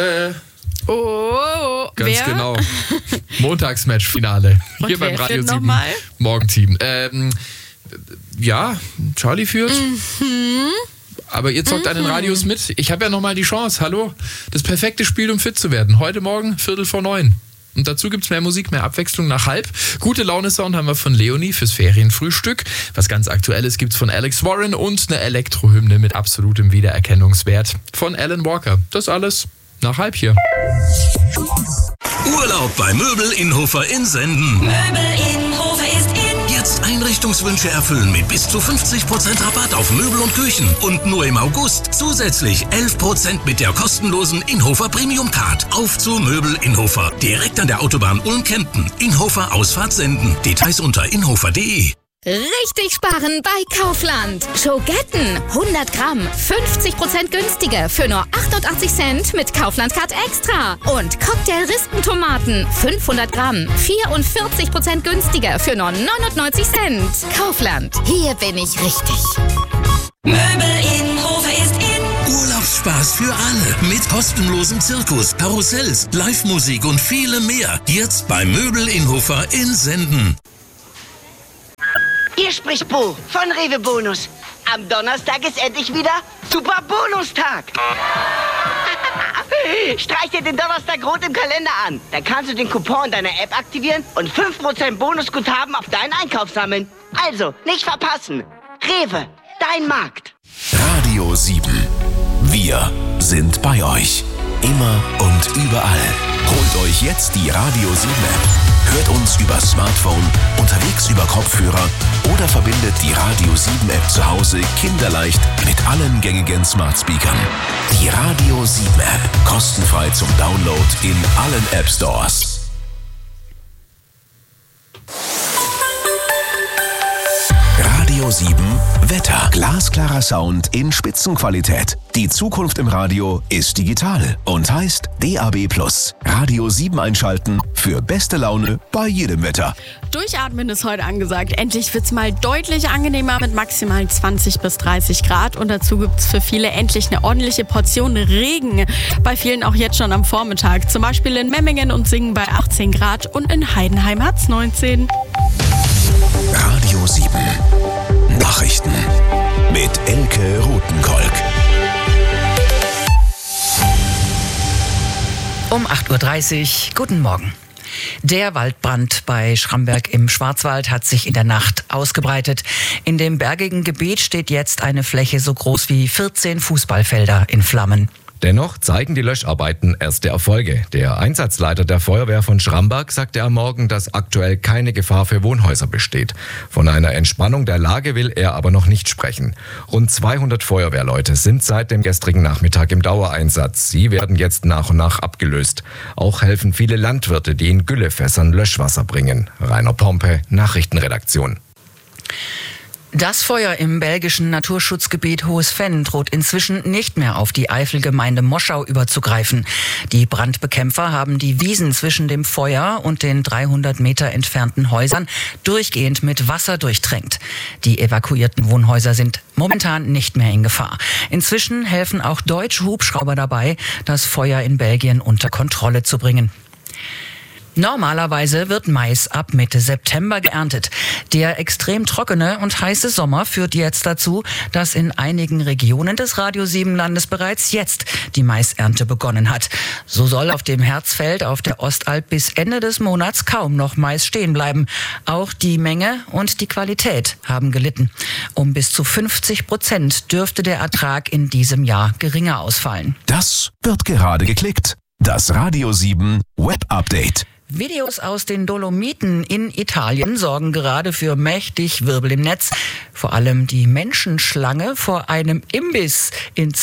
Ganz wer? genau. Montagsmatch-Finale. Hier beim Radio 7. Morgenteam. Ja, Charlie führt. Aber ihr zockt an den Radios mit. Ich habe ja nochmal die Chance. Hallo? Das perfekte Spiel, um fit zu werden. Heute Morgen 8:45. Und dazu gibt's mehr Musik, mehr Abwechslung nach halb. Gute Laune-Sound haben wir von Leonie fürs Ferienfrühstück. Was ganz Aktuelles gibt's von Alex Warren und eine Elektrohymne mit absolutem Wiedererkennungswert von Alan Walker. Das alles nach halb hier. Urlaub bei Möbel Inhofer in Senden. Möbel Inhofer ist in. Jetzt Einrichtungswünsche erfüllen mit bis zu 50% Rabatt auf Möbel und Küchen. Und nur im August zusätzlich 11% mit der kostenlosen Inhofer Premium Card. Auf zu Möbel Inhofer. Direkt an der Autobahn Ulm-Kempten. Inhofer Ausfahrt Senden. Details unter inhofer.de. Richtig sparen bei Kaufland. Schogetten 100 Gramm, 50% günstiger für nur 88 Cent mit Kaufland Card Extra. Und Cocktail-Rispentomaten 500 Gramm, 44% günstiger für nur 99 Cent. Kaufland, hier bin ich richtig. Möbel Inhofer ist in. Urlaubsspaß für alle mit kostenlosem Zirkus, Karussells, Live-Musik und vielem mehr. Jetzt bei Möbel Inhofer in Senden. Hier spricht Bo von Rewe Bonus. Am Donnerstag ist endlich wieder Super Bonustag. Streich dir den Donnerstag rot im Kalender an. Dann kannst du den Coupon deiner App aktivieren und 5% Bonusguthaben auf deinen Einkauf sammeln. Also, nicht verpassen. Rewe, dein Markt. Radio 7. Wir sind bei euch. Immer und überall. Holt euch jetzt die Radio 7 App. Hört uns über Smartphone, unterwegs über Kopfhörer oder verbindet die Radio 7 App zu Hause kinderleicht mit allen gängigen Smart Speakern. Die Radio 7 App. Kostenfrei zum Download in allen App Stores. Radio 7 Wetter. Glasklarer Sound in Spitzenqualität. Die Zukunft im Radio ist digital und heißt DAB+. Radio 7 einschalten für beste Laune bei jedem Wetter. Durchatmen ist heute angesagt. Endlich wird's mal deutlich angenehmer mit maximal 20 bis 30 Grad. Und dazu gibt's für viele endlich eine ordentliche Portion Regen. Bei vielen auch jetzt schon am Vormittag. Zum Beispiel in Memmingen und Singen bei 18 Grad und in Heidenheim hat's 19. Radio 7 Nachrichten mit Elke Rothenkolk. Um 8:30 Uhr, guten Morgen. Der Waldbrand bei Schramberg im Schwarzwald hat sich in der Nacht ausgebreitet. In dem bergigen Gebiet steht jetzt eine Fläche so groß wie 14 Fußballfelder in Flammen. Dennoch zeigen die Löscharbeiten erste Erfolge. Der Einsatzleiter der Feuerwehr von Schramberg sagte am Morgen, dass aktuell keine Gefahr für Wohnhäuser besteht. Von einer Entspannung der Lage will er aber noch nicht sprechen. Rund 200 Feuerwehrleute sind seit dem gestrigen Nachmittag im Dauereinsatz. Sie werden jetzt nach und nach abgelöst. Auch helfen viele Landwirte, die in Güllefässern Löschwasser bringen. Rainer Pompe, Nachrichtenredaktion. Das Feuer im belgischen Naturschutzgebiet Hohes Venn droht inzwischen nicht mehr auf die Eifelgemeinde Moschau überzugreifen. Die Brandbekämpfer haben die Wiesen zwischen dem Feuer und den 300 Meter entfernten Häusern durchgehend mit Wasser durchtränkt. Die evakuierten Wohnhäuser sind momentan nicht mehr in Gefahr. Inzwischen helfen auch deutsche Hubschrauber dabei, das Feuer in Belgien unter Kontrolle zu bringen. Normalerweise wird Mais ab Mitte September geerntet. Der extrem trockene und heiße Sommer führt jetzt dazu, dass in einigen Regionen des Radio 7 Landes bereits jetzt die Maisernte begonnen hat. So soll auf dem Herzfeld auf der Ostalb bis Ende des Monats kaum noch Mais stehen bleiben. Auch die Menge und die Qualität haben gelitten. Um bis zu 50% dürfte der Ertrag in diesem Jahr geringer ausfallen. Das wird gerade geklickt. Das Radio 7 Web Update. Videos aus den Dolomiten in Italien sorgen gerade für mächtig Wirbel im Netz. Vor allem die Menschenschlange vor einem Imbiss in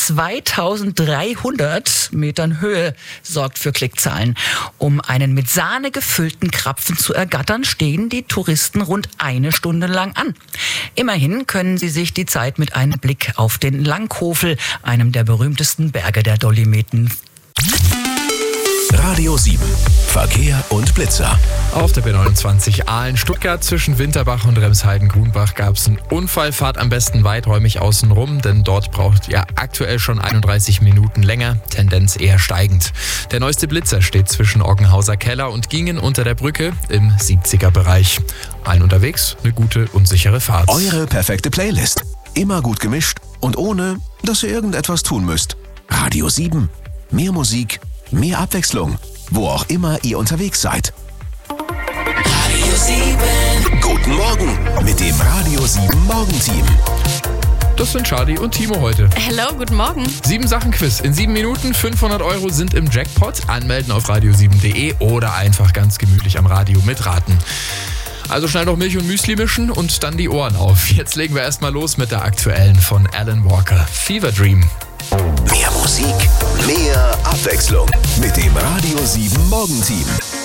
2300 Metern Höhe sorgt für Klickzahlen. Um einen mit Sahne gefüllten Krapfen zu ergattern, stehen die Touristen rund eine Stunde lang an. Immerhin können sie sich die Zeit mit einem Blick auf den Langhofel, einem der berühmtesten Berge der Dolomiten, Radio 7. Verkehr und Blitzer. Auf der B29 Aalen-Stuttgart zwischen Winterbach und Remsheiden-Grunbach gab es einen Unfall. Fahrt am besten weiträumig außen rum, denn dort braucht ihr aktuell schon 31 Minuten länger, Tendenz eher steigend. Der neueste Blitzer steht zwischen Oggenhauser Keller und Gingen unter der Brücke im 70er-Bereich. Allen unterwegs eine gute und sichere Fahrt. Eure perfekte Playlist. Immer gut gemischt und ohne, dass ihr irgendetwas tun müsst. Radio 7. Mehr Musik, mehr Abwechslung. Wo auch immer ihr unterwegs seid. Radio 7. Guten Morgen mit dem Radio 7 Morgenteam. Das sind Charlie und Timo heute. Hello, guten Morgen. 7-Sachen-Quiz. In 7 Minuten 500 € sind im Jackpot. Anmelden auf radio7.de oder einfach ganz gemütlich am Radio mitraten. Also schnell noch Milch und Müsli mischen und dann die Ohren auf. Jetzt legen wir erstmal los mit der aktuellen von Alan Walker. Fever Dream. Mehr Musik, mehr Abwechslung mit dem Radio 7 Morgenteam.